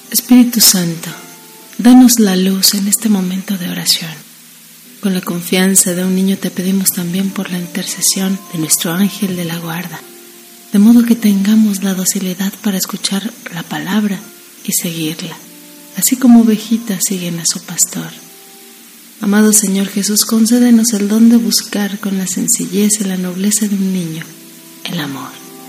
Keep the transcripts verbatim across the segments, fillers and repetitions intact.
Espíritu Santo, danos la luz en este momento de oración. Con la confianza de un niño te pedimos también por la intercesión de nuestro ángel de la guarda, de modo que tengamos la docilidad para escuchar la palabra y seguirla, así como ovejitas siguen a su pastor. Amado Señor Jesús, concédenos el don de buscar con la sencillez y la nobleza de un niño el amor.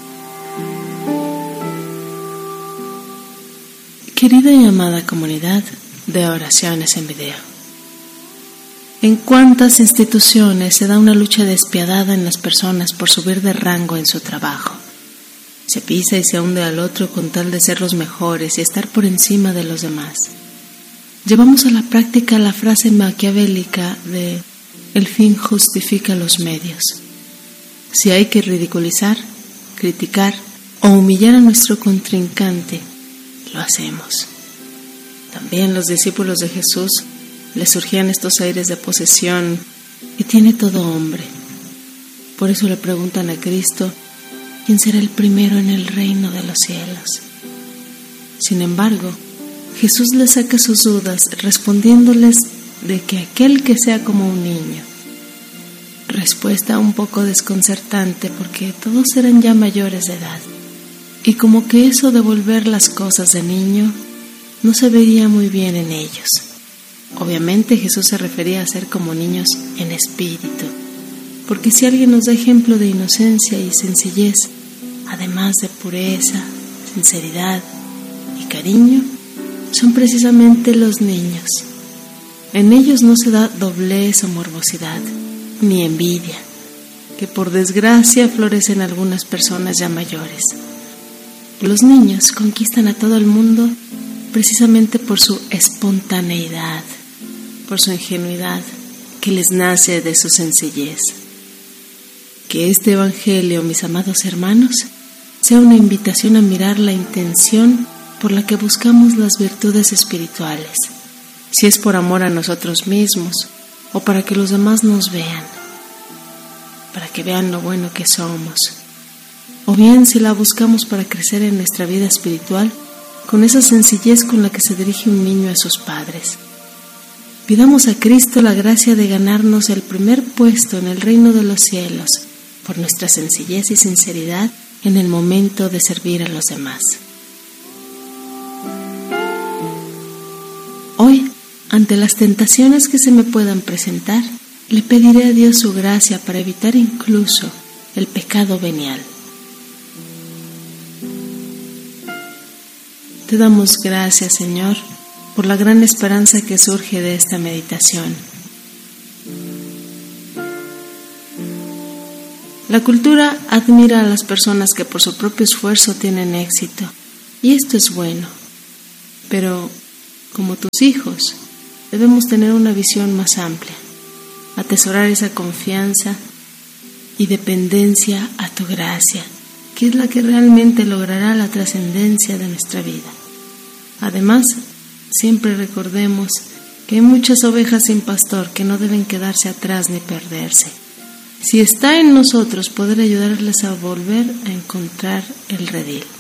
Querida y amada comunidad de oraciones en video, ¿en cuántas instituciones se da una lucha despiadada en las personas por subir de rango en su trabajo? Se pisa y se hunde al otro con tal de ser los mejores y estar por encima de los demás. Llevamos a la práctica la frase maquiavélica de el fin justifica los medios. Si hay que ridiculizar, criticar o humillar a nuestro contrincante, lo hacemos. También los discípulos de Jesús les surgían estos aires de posesión que tiene todo hombre. Por eso le preguntan a Cristo, ¿quién será el primero en el reino de los cielos? Sin embargo, Jesús les saca sus dudas respondiéndoles de que aquel que sea como un niño. Respuesta un poco desconcertante porque todos eran ya mayores de edad. Y como que eso de volver las cosas de niño no se vería muy bien en ellos. Obviamente Jesús se refería a ser como niños en espíritu, porque si alguien nos da ejemplo de inocencia y sencillez, además de pureza, sinceridad y cariño, son precisamente los niños. En ellos no se da doblez o morbosidad, ni envidia, que por desgracia florecen algunas personas ya mayores. Los niños conquistan a todo el mundo precisamente por su espontaneidad, por su ingenuidad que les nace de su sencillez. Que este Evangelio, mis amados hermanos, sea una invitación a mirar la intención por la que buscamos las virtudes espirituales, si es por amor a nosotros mismos o para que los demás nos vean, para que vean lo bueno que somos, o bien si la buscamos para crecer en nuestra vida espiritual con esa sencillez con la que se dirige un niño a sus padres. Pidamos a Cristo la gracia de ganarnos el primer puesto en el reino de los cielos por nuestra sencillez y sinceridad en el momento de servir a los demás. Hoy, ante las tentaciones que se me puedan presentar, le pediré a Dios su gracia para evitar incluso el pecado venial. Te damos gracias, Señor, por la gran esperanza que surge de esta meditación. La cultura admira a las personas que por su propio esfuerzo tienen éxito, y esto es bueno. Pero, como tus hijos, debemos tener una visión más amplia, atesorar esa confianza y dependencia a tu gracia, que es la que realmente logrará la trascendencia de nuestra vida. Además, siempre recordemos que hay muchas ovejas sin pastor que no deben quedarse atrás ni perderse. Si está en nosotros poder ayudarles a volver a encontrar el redil.